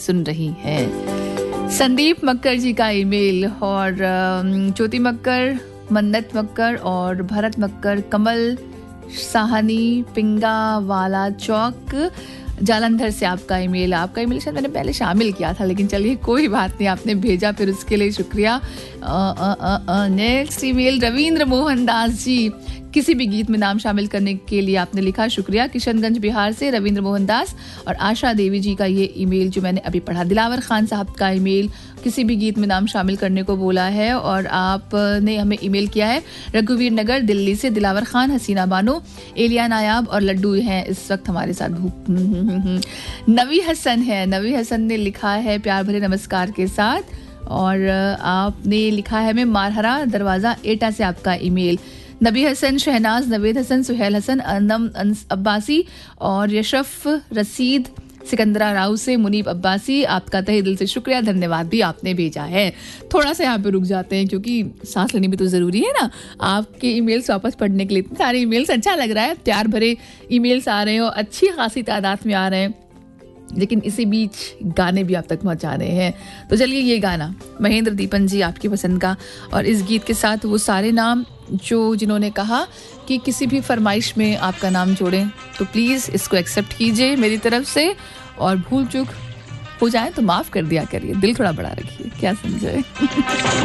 सुन रही हैं। संदीप मक्कर जी का ईमेल और ज्योति मक्कर, मन्नत मक्कर और भरत मक्कर, कमल साहनी, पिंगा वाला चौक, जालंधर से आपका ईमेल शायद मैंने पहले शामिल किया था, लेकिन चलिए कोई बात नहीं, आपने भेजा, फिर उसके लिए शुक्रिया। नेक्स्ट ईमेल रविंद्र मोहन दास जी, किसी भी गीत में नाम शामिल करने के लिए आपने लिखा, शुक्रिया। किशनगंज बिहार से रविंद्र मोहन दास और आशा देवी जी का ये ईमेल जो मैंने अभी पढ़ा। दिलावर खान साहब का ईमेल, किसी भी गीत में नाम शामिल करने को बोला है और आपने हमें ईमेल किया है रघुवीर नगर दिल्ली से। दिलावर खान, हसीना बानो, एलिया नायाब और लड्डू हैं इस वक्त हमारे साथ। नवी हसन है, नवी हसन ने लिखा है प्यार भरे नमस्कार के साथ और आपने लिखा है मैं मारहरा दरवाजा एटा से आपका ईमेल। नबी हसन, शहनाज, नवेद हसन, सुहेल हसन, अनम अब्बासी और यशरफ रसीद, सिकंदरा राव से मुनीब अब्बासी, आपका तहे दिल से शुक्रिया, धन्यवाद भी आपने भेजा है। थोड़ा सा यहाँ पे रुक जाते हैं क्योंकि सांस लेनी भी तो ज़रूरी है ना। आपके ईमेल्स वापस पढ़ने के लिए इतने सारे ईमेल्स, अच्छा लग रहा है, प्यार भरे ईमेल्स आ रहे हैं और अच्छी खासी तादाद में आ रहे हैं, लेकिन इसी बीच गाने भी आप तक पहुंचा रहे हैं। तो चलिए ये गाना महेंद्र दीपन जी आपकी पसंद का, और इस गीत के साथ वो सारे नाम जिन्होंने कहा कि किसी भी फरमाइश में आपका नाम जोड़ें, तो प्लीज़ इसको एक्सेप्ट कीजिए मेरी तरफ से, और भूल चूक हो जाए तो माफ़ कर दिया करिए, दिल थोड़ा बड़ा रखिए, क्या समझे।